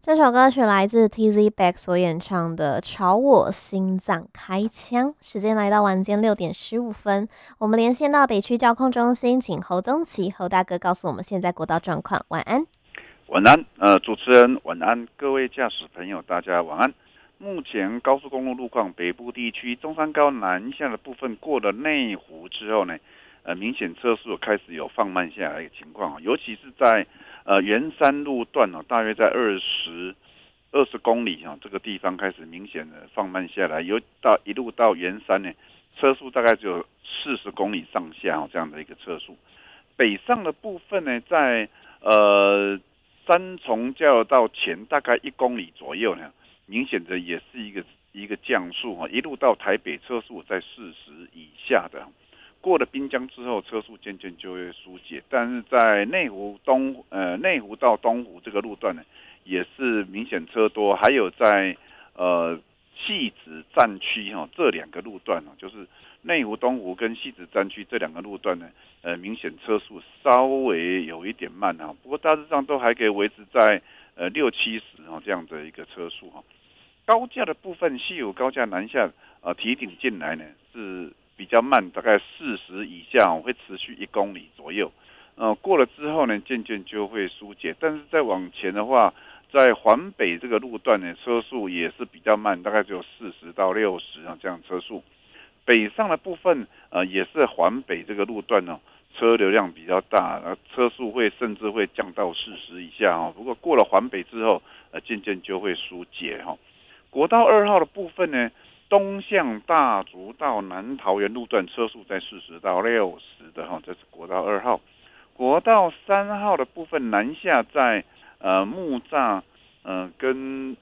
这首歌曲来自 TZ Back 所演唱的《朝我心脏开枪》。时间来到晚间6点15分，我们连线到北区交通中心，请侯宗奇侯大哥告诉我们现在国道状况。晚安。 晚安，主持人晚安，各位驾驶朋友，大家晚安。目前高速公路路况，北部地区中山高南下的部分过了内湖之后呢，明显车速开始有放慢下来的情况，尤其是在圆山路段大约在20公里这个地方开始明显的放慢下来，一路到圆山呢，车速大概只有40公里上下这样的一个车速。北上的部分呢，在三重交流道前大概1公里左右呢，明显的也是一个降速一路到台北车速在40以下的。过了滨江之后，车速渐渐就会疏解，但是在内湖到东湖这个路段呢，也是明显车多，还有在汐止站区这两个路段就是内湖东湖跟汐止站区这两个路段呢，明显车速稍微有一点慢不过大致上都还可以维持在60-70这样的一个车速高架的部分，西武高架南下提顶进来呢是比较慢，大概40以下会持续1公里左右。过了之后呢，渐渐就会疏解，但是再往前的话，在环北这个路段呢，车速也是比较慢，大概只有40到60这样车速。北上的部分也是环北这个路段车流量比较大，车速甚至会降到40以下不过过了环北之后，渐渐就会疏解国道2号的部分呢，东向大竹到南桃园路段车速在40到60的这是国道2号。国道3号的部分南下在木栅跟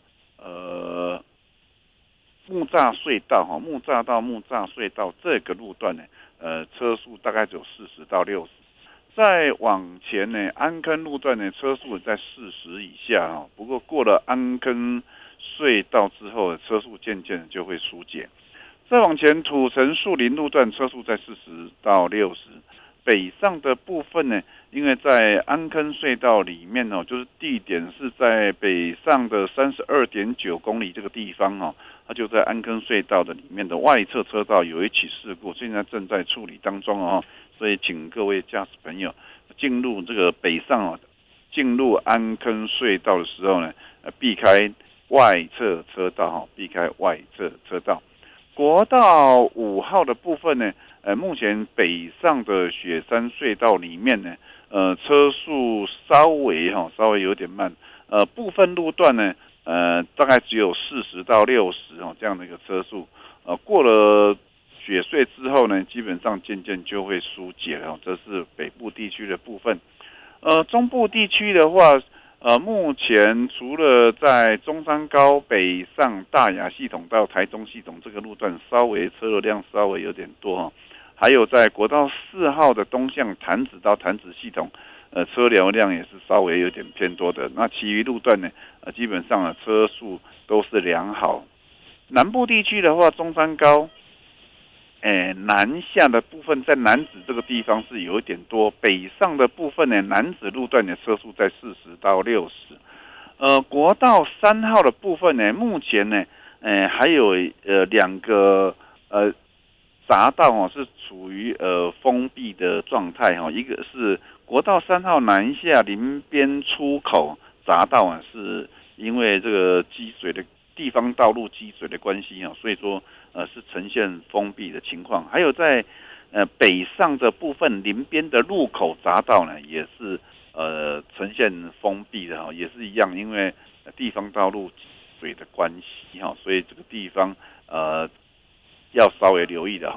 木栅隧道木栅到木栅隧道这个路段呢，车速大概只有40到60。再往前呢，安坑路段呢，车速在40以下不过过了安坑隧道之后，车速渐渐就会疏解。再往前，土城树林路段车速在40到60。北上的部分呢，因为在安坑隧道里面就是地点是在北上的32.9公里这个地方它就在安坑隧道的里面的外侧车道有一起事故，现在正在处理当中所以请各位驾驶朋友进入这个北上进入安坑隧道的时候呢，避开外侧车道避开外侧车道。国道5号的部分呢，目前北上的雪山隧道里面呢，车速稍微有点慢，部分路段呢，大概只有40到60这样的一个车速，过了雪隧之后呢，基本上渐渐就会疏解了这是北部地区的部分。中部地区的话，目前除了在中山高北上大雅系统到台中系统这个路段车流量稍微有点多还有在国道4号的东向潭子到潭子系统，车流量也是稍微有点偏多的。那其余路段呢，基本上车速都是良好。南部地区的话，中山高南下的部分在楠梓这个地方是有一点多，北上的部分呢，楠梓路段的车速在40到60。国道3号的部分呢，目前呢，还有2个匝道是处于封闭的状态一个是国道3号南下林边出口匝道是因为这个积水的地方道路积水的关系所以说是呈现封闭的情况。还有在北上的部分林边的路口匝道呢，也是呈现封闭的也是一样，因为地方道路积水的关系所以这个地方要稍微留意的